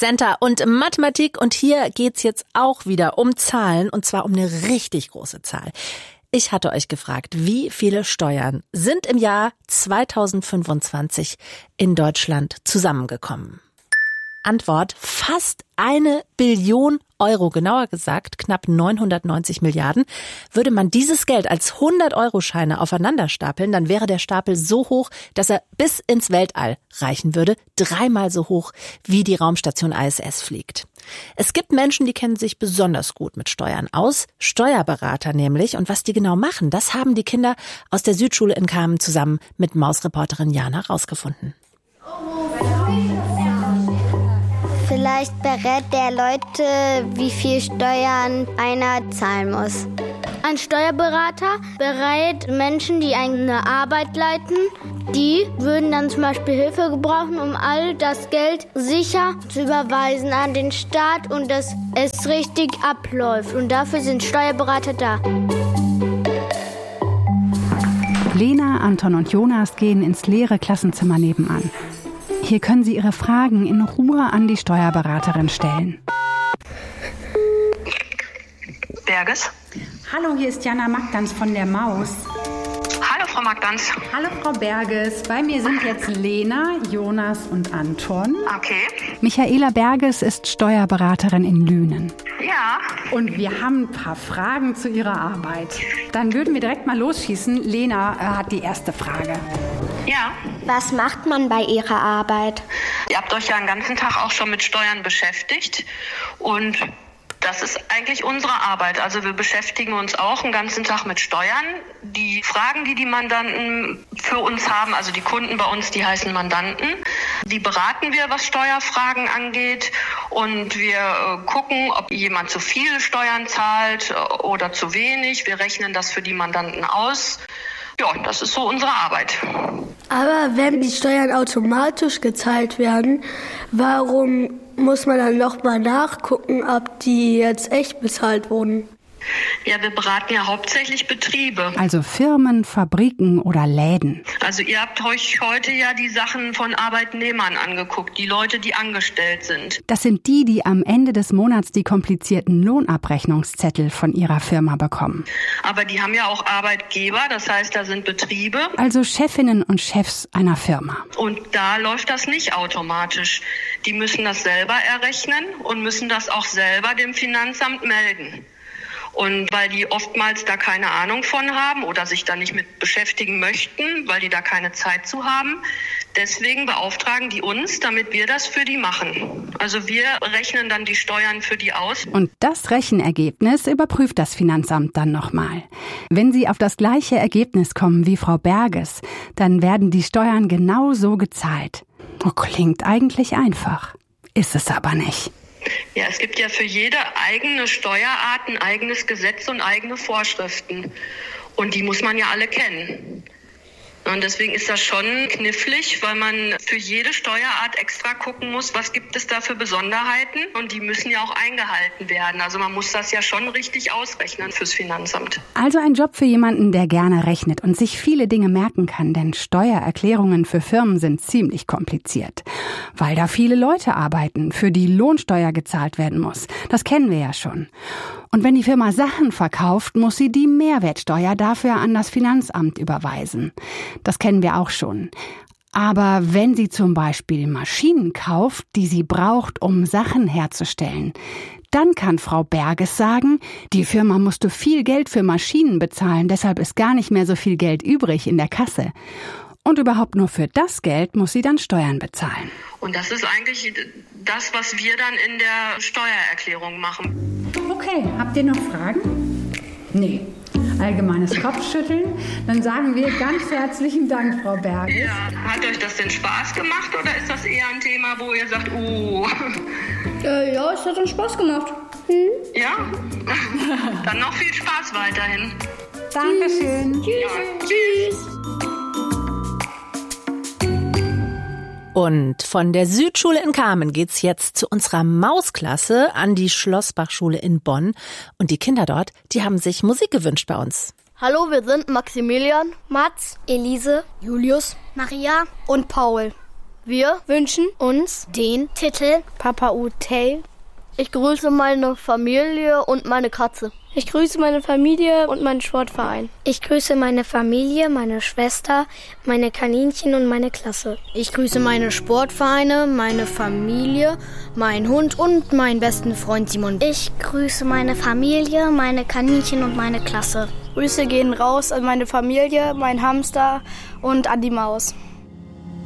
Center und Mathematik. Und hier geht's jetzt auch wieder um Zahlen, und zwar um eine richtig große Zahl. Ich hatte euch gefragt, wie viele Steuern sind im Jahr 2025 in Deutschland zusammengekommen? Antwort: fast 1 Billion Euro, genauer gesagt knapp 990 Milliarden. Würde man dieses Geld als 100-Euro-Scheine aufeinander stapeln, dann wäre der Stapel so hoch, dass er bis ins Weltall reichen würde. 3-mal so hoch, wie die Raumstation ISS fliegt. Es gibt Menschen, die kennen sich besonders gut mit Steuern aus. Steuerberater nämlich. Und was die genau machen, das haben die Kinder aus der Südschule in Kamen zusammen mit Mausreporterin Jana rausgefunden. Vielleicht berät der Leute, wie viel Steuern einer zahlen muss. Ein Steuerberater berät Menschen, die eine Arbeit leiten. Die würden dann zum Beispiel Hilfe gebrauchen, um all das Geld sicher zu überweisen an den Staat und dass es richtig abläuft. Und dafür sind Steuerberater da. Lena, Anton und Jonas gehen ins leere Klassenzimmer nebenan. Hier können sie ihre Fragen in Ruhe an die Steuerberaterin stellen. Berges? Hallo, hier ist Jana Magdans von der Maus. Hallo, Frau Magdans. Hallo, Frau Berges. Bei mir sind jetzt Lena, Jonas und Anton. Okay. Michaela Berges ist Steuerberaterin in Lünen. Ja. Und wir haben ein paar Fragen zu ihrer Arbeit. Dann würden wir direkt mal losschießen. Lena hat die erste Frage. Ja. Was macht man bei Ihrer Arbeit? Ihr habt euch ja den ganzen Tag auch schon mit Steuern beschäftigt. Und das ist eigentlich unsere Arbeit. Also wir beschäftigen uns auch den ganzen Tag mit Steuern. Die Fragen, die Mandanten für uns haben, also die Kunden bei uns, die heißen Mandanten, die beraten wir, was Steuerfragen angeht. Und wir gucken, ob jemand zu viel Steuern zahlt oder zu wenig. Wir rechnen das für die Mandanten aus. Ja, das ist so unsere Arbeit. Aber wenn die Steuern automatisch gezahlt werden, warum muss man dann nochmal nachgucken, ob die jetzt echt bezahlt wurden? Ja, wir beraten ja hauptsächlich Betriebe. Also Firmen, Fabriken oder Läden. Also ihr habt euch heute ja die Sachen von Arbeitnehmern angeguckt, die Leute, die angestellt sind. Das sind die, die am Ende des Monats die komplizierten Lohnabrechnungszettel von ihrer Firma bekommen. Aber die haben ja auch Arbeitgeber, das heißt, da sind Betriebe. Also Chefinnen und Chefs einer Firma. Und da läuft das nicht automatisch. Die müssen das selber errechnen und müssen das auch selber dem Finanzamt melden. Und weil die oftmals da keine Ahnung von haben oder sich da nicht mit beschäftigen möchten, weil die da keine Zeit zu haben, deswegen beauftragen die uns, damit wir das für die machen. Also wir rechnen dann die Steuern für die aus. Und das Rechenergebnis überprüft das Finanzamt dann nochmal. Wenn sie auf das gleiche Ergebnis kommen wie Frau Berges, dann werden die Steuern genau so gezahlt. Oh, klingt eigentlich einfach. Ist es aber nicht. Ja, es gibt ja für jede eigene Steuerart ein eigenes Gesetz und eigene Vorschriften. Und die muss man ja alle kennen. Und deswegen ist das schon knifflig, weil man für jede Steuerart extra gucken muss, was gibt es da für Besonderheiten. Und die müssen ja auch eingehalten werden. Also man muss das ja schon richtig ausrechnen fürs Finanzamt. Also ein Job für jemanden, der gerne rechnet und sich viele Dinge merken kann. Denn Steuererklärungen für Firmen sind ziemlich kompliziert. Weil da viele Leute arbeiten, für die Lohnsteuer gezahlt werden muss. Das kennen wir ja schon. Und wenn die Firma Sachen verkauft, muss sie die Mehrwertsteuer dafür an das Finanzamt überweisen. Das kennen wir auch schon. Aber wenn sie zum Beispiel Maschinen kauft, die sie braucht, um Sachen herzustellen, dann kann Frau Berges sagen, die Firma musste viel Geld für Maschinen bezahlen, deshalb ist gar nicht mehr so viel Geld übrig in der Kasse. Und überhaupt nur für das Geld muss sie dann Steuern bezahlen. Und das ist eigentlich das, was wir dann in der Steuererklärung machen. Okay, habt ihr noch Fragen? Nee. Allgemeines Kopfschütteln. Dann sagen wir ganz herzlichen Dank, Frau Berges. Ja, hat euch das denn Spaß gemacht oder ist das eher ein Thema, wo ihr sagt, oh? Ja, es hat uns Spaß gemacht. Ja? Dann noch viel Spaß weiterhin. Dankeschön. Tschüss. Und von der Südschule in Kamen geht's jetzt zu unserer Mausklasse an die Schlossbachschule in Bonn. Und die Kinder dort, die haben sich Musik gewünscht bei uns. Hallo, wir sind Maximilian, Mats, Elise, Julius, Maria und Paul. Wir wünschen uns den Titel Papa Utei. Ich grüße meine Familie und meine Katze. Ich grüße meine Familie und meinen Sportverein. Ich grüße meine Familie, meine Schwester, meine Kaninchen und meine Klasse. Ich grüße meine Sportvereine, meine Familie, meinen Hund und meinen besten Freund Simon. Ich grüße meine Familie, meine Kaninchen und meine Klasse. Grüße gehen raus an meine Familie, meinen Hamster und an die Maus.